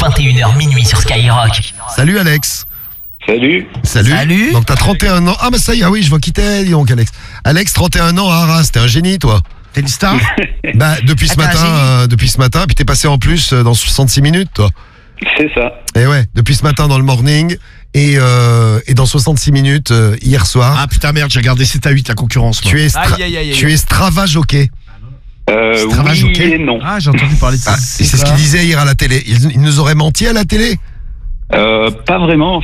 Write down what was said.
21h minuit sur Skyrock. Salut Alex. Salut. Salut. Donc t'as 31 ans. Ah bah ça y est, ah oui, je vois qui t'es, dis donc Alex. Alex, 31 ans à Arras, t'es un génie toi. T'es une star? Bah depuis ce matin, puis t'es passé en plus dans 66 minutes toi. C'est ça. Et ouais, depuis ce matin dans le morning et dans 66 minutes hier soir. Ah putain merde, j'ai regardé 7 à 8 la concurrence moi. Tu es Strava jockey. Oui et non. Ah, j'ai entendu parler de ça. Et c'est ce qu'il disait hier à la télé. Il nous aurait menti à la télé? Pas vraiment.